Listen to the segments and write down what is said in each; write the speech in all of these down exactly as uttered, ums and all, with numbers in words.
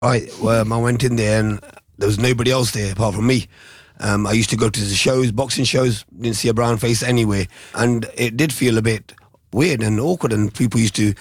Right, well, I went in there and there was nobody else there apart from me. Um, I used to go to the shows, boxing shows, didn't see a brown face anywhere. And it did feel a bit weird and awkward, and people used to,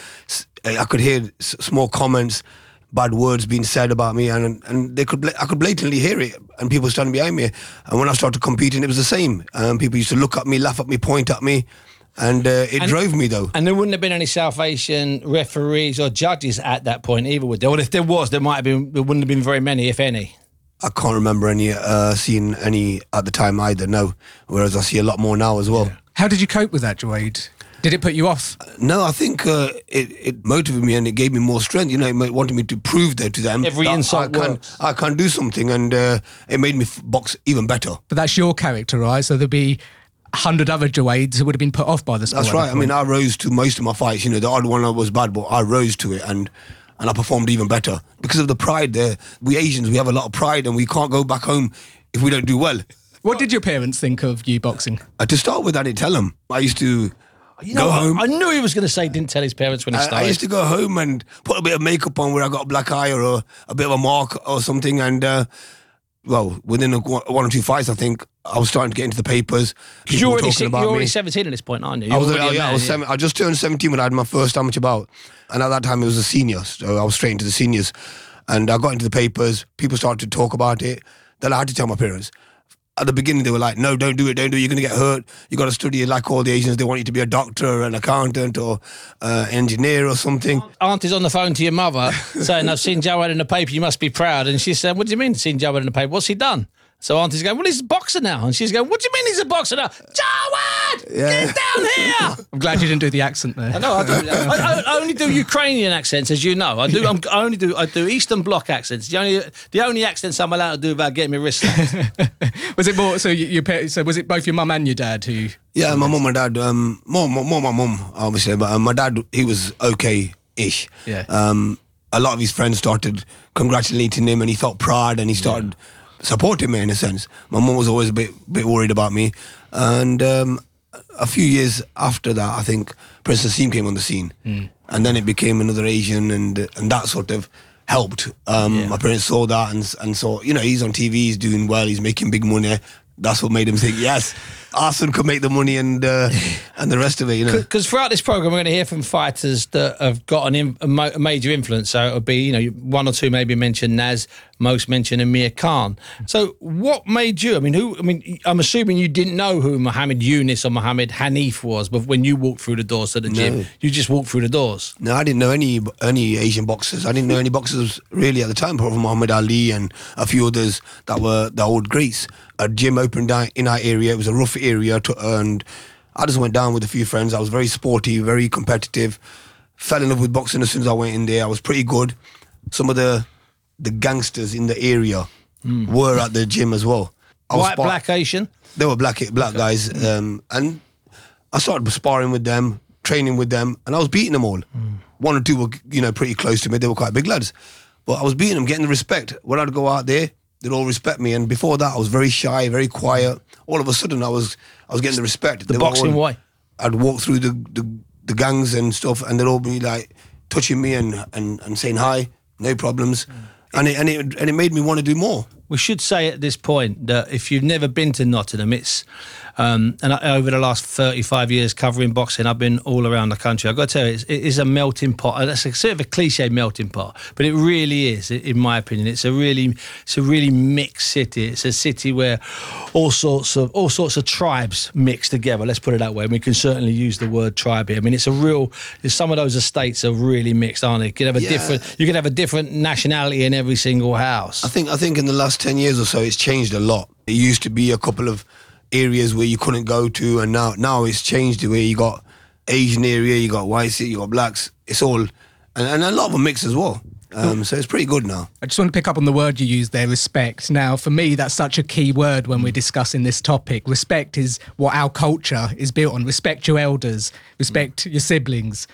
I could hear small comments, bad words being said about me, and and they could I could blatantly hear it, and people standing behind me. And when I started competing, it was the same. Um, people used to look at me, laugh at me, point at me, and uh, it and, drove me though. And there wouldn't have been any South Asian referees or judges at that point either, would there? Or if there was, there might have been. There wouldn't have been very many, if any. I can't remember any uh, seeing any at the time either. No, whereas I see a lot more now as well. Yeah. How did you cope with that, Joaid? Did it put you off? No, I think uh, it, it motivated me and it gave me more strength. You know, it wanted me to prove that to them. Every that insult I can, I can do something, and uh, it made me box even better. But that's your character, right? So there'd be a hundred other Joaids who would have been put off by the sport. That's right. I mean, I rose to most of my fights. You know, the odd one was bad, but I rose to it, and and I performed even better because of the pride there. We Asians, we have a lot of pride, and we can't go back home if we don't do well. What did your parents think of you boxing? Uh, to start with, I didn't tell them. I used to... You know, go home. I knew he was going to say didn't tell his parents when he started. I, I used to go home and put a bit of makeup on where I got a black eye or a, a bit of a mark or something. And, uh, well, within a, one or two fights, I think, I was starting to get into the papers. You're already, se- you're already seventeen at this point, aren't you? You're I was, already uh, yeah, man, I, was yeah. seven, I just turned seventeen when I had my first amateur bout. And at that time, it was a senior. So I was straight into the seniors. And I got into the papers. People started to talk about it. Then I had to tell my parents. At the beginning, they were like, no, don't do it, don't do it, you're going to get hurt. You got to study like all the Asians. They want you to be a doctor, an accountant, or uh, engineer or something. Auntie's on the phone to your mother saying, I've seen Joaid in the paper, you must be proud. And she said, what do you mean, seen Joaid in the paper? What's he done? So Auntie's going, well, he's a boxer now. And she's going, what do you mean he's a boxer now? Joaid, yeah. Get down here. I'm glad you didn't do the accent there. I know, I, do, I, I only do Ukrainian accents, as you know. I do. I'm, I only do. I do Eastern Bloc accents. The only, the only accents I'm allowed to do without getting me wrist slapped. Was it more? So your parents? So was it both your mum and your dad who? Yeah, my mum and dad. Um, more, more, more my mum, obviously, but um, my dad, he was okay-ish. Yeah. Um, a lot of his friends started congratulating him, and he felt proud, and he started yeah. supporting me in a sense. My mum was always a bit, bit worried about me, and um, a few years after that, I think Prince Naseem came on the scene, mm. and then it became another Asian, and and that sort of helped. Um, yeah. My parents saw that and and saw, you know, he's on T V, he's doing well, he's making big money. That's what made him think, yes, our son could make the money and uh, and the rest of it, you know. Because throughout this programme, we're going to hear from fighters that have got an in, a, mo- a major influence. So it'll be, you know, one or two maybe mention Naz, most mention Amir Khan. So what made you, I mean, who, I mean, I'm assuming you didn't know who Muhammad Yunus or Muhammad Hanif was, but when you walked through the doors to the gym, no. you just walked through the doors. No, I didn't know any any Asian boxers. I didn't know any boxers really at the time, apart from Muhammad Ali and a few others that were the old greats. A gym opened down in our area. It was a rough area, to, and I just went down with a few friends. I was very sporty, very competitive. Fell in love with boxing as soon as I went in there. I was pretty good. Some of the the gangsters in the area mm. were at the gym as well. I White, spar- black, Asian? They were black black guys. Um, and I started sparring with them, training with them, and I was beating them all. Mm. One or two were, you know, pretty close to me. They were quite big lads. But I was beating them, getting the respect. When I'd go out there, they'd all respect me. And before that, I was very shy, very quiet. All of a sudden, I was I was getting the respect. The they boxing all, way? I'd walk through the, the, the gangs and stuff, and they'd all be like touching me and, and, and saying hi, no problems. Mm. And it, and it and it made me want to do more. We should say at this point that if you've never been to Nottingham, it's um, and I, over the last thirty-five years covering boxing, I've been all around the country. I've got to tell you, it's, it is a melting pot. That's a sort of a cliche melting pot, but it really is, in my opinion. It's a really, it's a really mixed city. It's a city where all sorts of all sorts of tribes mix together. Let's put it that way. And we can certainly use the word tribe here. I mean, it's a real. Some of those estates are really mixed, aren't they? You can have a yeah. different. You can have a different nationality in every single house. I think. I think in the last ten years or so, it's changed a lot. It used to be a couple of areas where you couldn't go to, and now now it's changed to where you got Asian area, you got whites, you got blacks. It's all, and, and a lot of them mix as well. Um, so it's pretty good now. I just want to pick up on the word you used there, respect. Now, for me, that's such a key word when we're discussing this topic. Respect is what our culture is built on. Respect your elders, respect mm. your siblings.